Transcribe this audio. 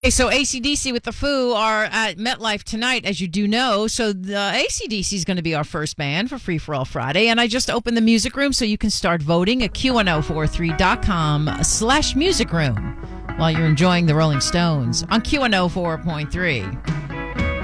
Okay, so AC/DC with the Foo are at MetLife tonight, as you do know. So the AC/DC is going to be our first band for Free for All Friday. And I just opened the music room so you can start voting at QNO43.com/music room while you're enjoying the Rolling Stones on QNO 4.3.